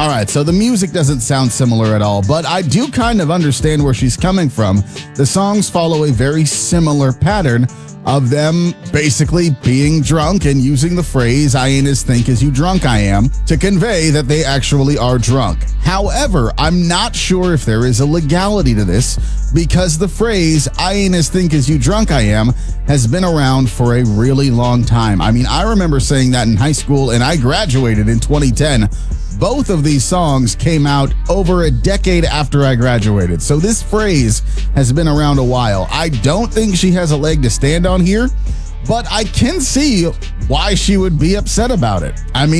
All right, so the music doesn't sound similar at all, but I do kind of understand where she's coming from. The songs follow a very similar pattern of them basically being drunk and using the phrase, I ain't as think as you drunk I am, to convey that they actually are drunk. However, I'm not sure if there is a legality to this because the phrase, I ain't as think as you drunk I am, has been around for a really long time. I mean, I remember saying that in high school and I graduated in 2010. Both of these songs came out over a decade after I graduated. So this phrase has been around a while. I don't think she has a leg to stand on here, but I can see why she would be upset about it. I mean,